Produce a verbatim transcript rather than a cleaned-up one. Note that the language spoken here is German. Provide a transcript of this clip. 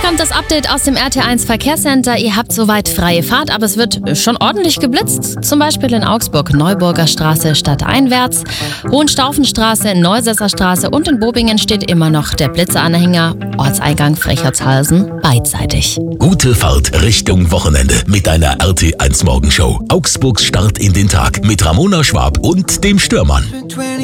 kommt das Update aus dem R T eins Verkehrscenter. Ihr habt soweit freie Fahrt, aber es wird schon ordentlich geblitzt. Zum Beispiel in Augsburg, Neuburger Straße stadteinwärts, Hohenstaufenstraße, Neusesser Straße und in Bobingen steht immer noch der Blitzeanhänger, Ortseingang Frechertshausen beidseitig. Gute Fahrt Richtung Wochenende mit deiner R T eins Morgenshow. Augsburgs Start in den Tag mit Ramona Schwab und dem Stürmann.